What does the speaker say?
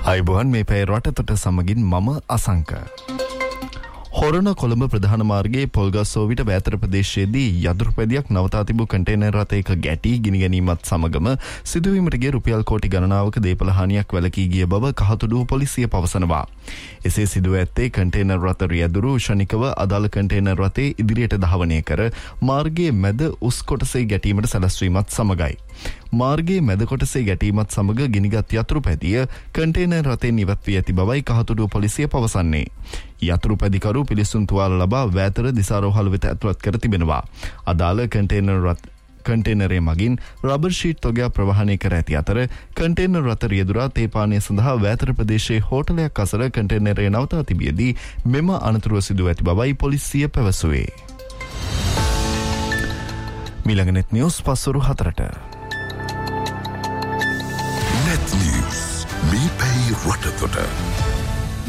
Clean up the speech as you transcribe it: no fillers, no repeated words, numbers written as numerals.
අයිබෝන් මේ පැය රටතොට සමගින් මම අසංක. හොරණ කොළඹ ප්‍රධාන මාර්ගයේ පොල්ගස්සෝවිට බෑතර ප්‍රදේශයේදී යදුරුපැදියක් නවතා තිබූ කන්ටේනර් රථයක ගැටී ගිනි ගැනීමත් සමගම සිදුවීමට ගිය රුපියල් කෝටි ගණනාවක දේපල හානියක් වැළකී ගිය බව කහතුඩුව පොලිසිය පවසනවා. එසේ සිදුව ඇත්තේ කන්ටේනර් රථ රියදුරු ශනිකව අදාළ කන්ටේනර් රථයේ ඉදිරියට ධාවනය කර මාර්ගයේ මැද උස් කොටසේ ගැටීමට සැලැස්වීමත් සමගයි. මාර්ගයේ මැද කොටසේ ගැටීමත් සමග ගිනිගත් යතුරු පැදිය කන්ටේනර් රථයෙන් ඉවත් වී ඇති බවයි කහතුඩුව පොලිසිය පවසන්නේ. යතුරු පැදිකරු පිළිසුන් තුවාල ලබා වෑතර දිසාරෝහල වෙත ඇතුළත් කර තිබෙනවා. අදාළ කන්ටේනරය මගින් රබර් ෂීට් තොගයක් ප්‍රවාහනය කර ඇති අතර කන්ටේනර් රථ රියදුරා තේපානය සඳහා වෑතර ප්‍රදේශයේ හෝටලයක් අසල කන්ටේනරය නවතා තිබියදී මෙම අනතුරුව සිදුව ඇති බවයි පොලිසිය පැවසුවේ. මීළඟ net news පස්වරු 4ට. Net News. Me pay Rotterdam.